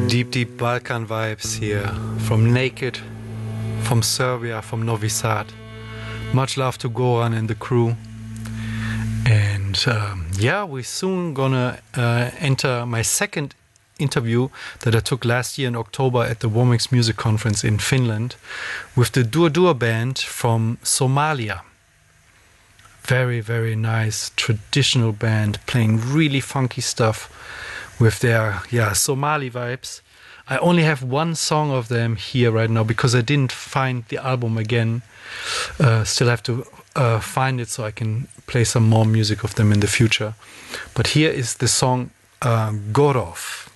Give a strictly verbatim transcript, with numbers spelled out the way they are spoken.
Deep, deep Balkan vibes here from Naked, from Serbia, from Novi Sad. Much love to Goran and the crew. And um, yeah, we're soon gonna uh, enter my second interview that I took last year in October at the Warmix Music Conference in Finland with the Dur Dur band from Somalia. Very, very nice traditional band playing really funky stuff with their yeah Somali vibes. I only have one song of them here right now because I didn't find the album again. Uh, still have to uh, find it so I can play some more music of them in the future. But here is the song uh, Gorov.